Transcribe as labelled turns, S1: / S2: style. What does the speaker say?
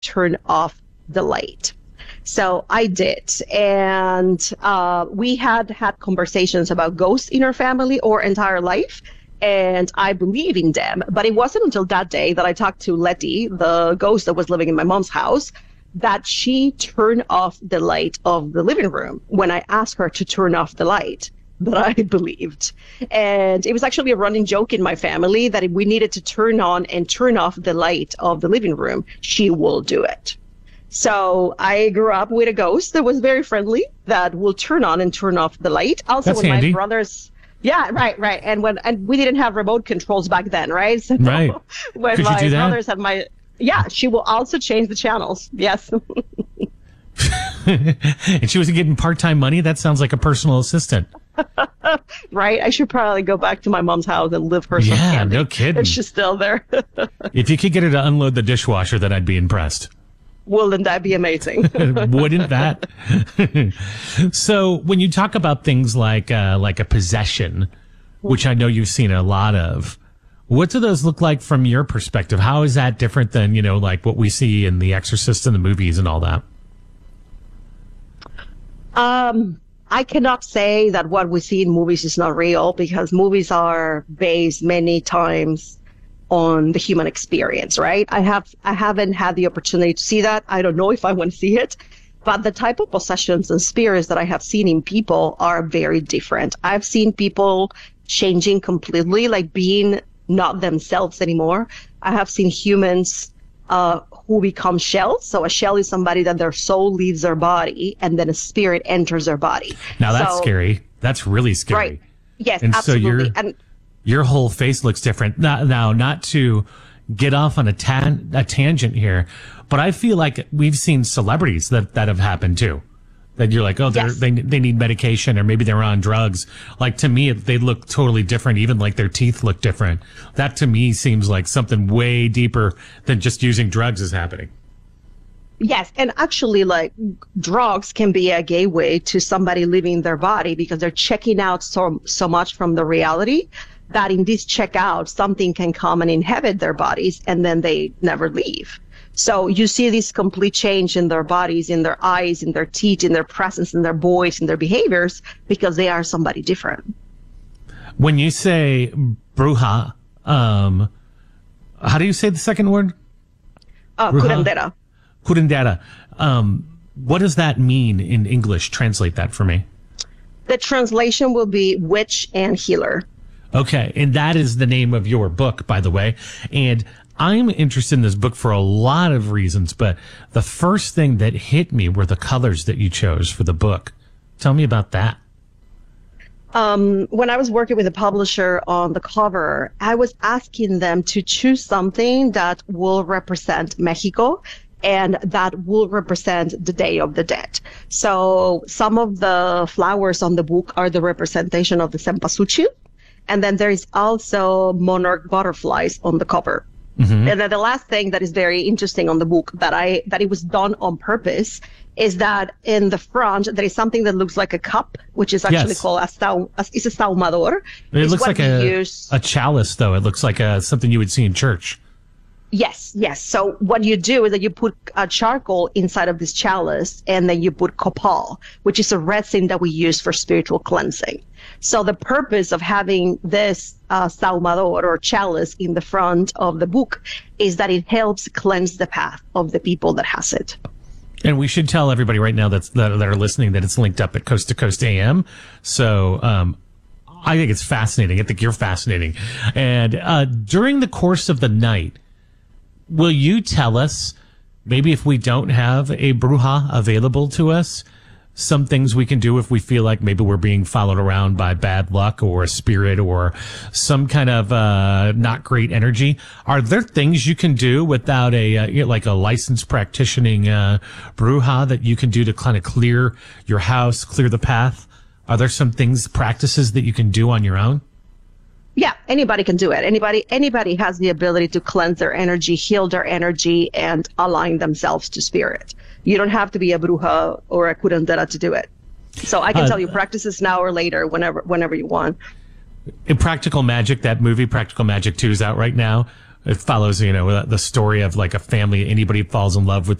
S1: turn off the light. So I did. And we had conversations about ghosts in our family our entire life. And I believe in them. But it wasn't until that day that I talked to Letty, the ghost that was living in my mom's house, that she turned off the light of the living room when I asked her to turn off the light, that I believed. And it was actually a running joke in my family that if we needed to turn on and turn off the light of the living room, she will do it. So I grew up with a ghost that was very friendly, that will turn on and turn off the light. Also,
S2: That's
S1: when
S2: handy.
S1: my brothers... Yeah, right. And we didn't have remote controls back then, right? So
S2: Right.
S1: when
S2: Could you
S1: my
S2: do that?
S1: brothers had she will also change the channels. Yes.
S2: And she wasn't getting part-time money? That sounds like a personal assistant.
S1: Right. I should probably go back to my mom's house and live her some
S2: Yeah,
S1: candy.
S2: no kidding.
S1: If she's still there.
S2: If you could get her to unload the dishwasher, then I'd be impressed.
S1: Wouldn't that be amazing?
S2: Wouldn't that? So when you talk about things like a possession, which I know you've seen a lot of, what do those look like from your perspective? How is that different than, like what we see in The Exorcist and the movies and all that?
S1: I cannot say that what we see in movies is not real, because movies are based many times on the human experience, right? I haven't had the opportunity to see that. I don't know if I want to see it, but the type of possessions and spirits that I have seen in people are very different. I've seen people changing completely, like being not themselves anymore. I have seen humans who become shells. So a shell is somebody that their soul leaves their body and then a spirit enters their body.
S2: Now that's scary. That's really scary.
S1: Right. Yes,
S2: and
S1: absolutely.
S2: So your whole face looks different. Now, not to get off on a tangent here, but I feel like we've seen celebrities that have happened too. That you're like, oh,
S1: Yes.
S2: they need medication, or maybe they're on drugs. Like, to me, they look totally different. Even like their teeth look different. That to me seems like something way deeper than just using drugs is happening.
S1: Yes, and actually, like, drugs can be a gateway to somebody leaving their body, because they're checking out so much from the reality that in this checkout, something can come and inhabit their bodies, and then they never leave. So you see this complete change in their bodies, in their eyes, in their teeth, in their presence, in their voice, in their behaviors, because they are somebody different.
S2: When you say bruja, how do you say the second word?
S1: Curandera.
S2: Curandera. What does that mean in English? Translate that for me.
S1: The translation will be witch and healer.
S2: Okay, and that is the name of your book, by the way. And I'm interested in this book for a lot of reasons, but the first thing that hit me were the colors that you chose for the book. Tell me about that.
S1: When I was working with a publisher on the cover, I was asking them to choose something that will represent Mexico and that will represent the Day of the Dead. So some of the flowers on the book are the representation of the cempasúchil. And then there is also monarch butterflies on the cover. Mm-hmm. And then the last thing that is very interesting on the book that it was done on purpose is that in the front there is something that looks like a cup, which is actually called it's a saumador.
S2: It looks like a chalice, though. It looks like something you would see in church.
S1: Yes. So what you do is that you put charcoal inside of this chalice, and then you put copal, which is a resin that we use for spiritual cleansing. So the purpose of having this saumador or chalice in the front of the book is that it helps cleanse the path of the people that has it.
S2: And we should tell everybody right now that are listening that it's linked up at Coast to Coast AM. So I think it's fascinating. I think you're fascinating. And during the course of the night, will you tell us, maybe if we don't have a bruja available to us, some things we can do if we feel like maybe we're being followed around by bad luck or a spirit or some kind of not great energy? Are there things you can do without a licensed practicing bruja that you can do to kind of clear your house, clear the path? Are there some practices that you can do on your own?
S1: Yeah, anybody can do it. Anybody has the ability to cleanse their energy, heal their energy, and align themselves to spirit. You don't have to be a bruja or a curandera to do it. So I can tell you practices now or later, whenever you want.
S2: In Practical Magic, that movie Practical Magic 2 is out right now. It follows, the story of like a family. Anybody falls in love with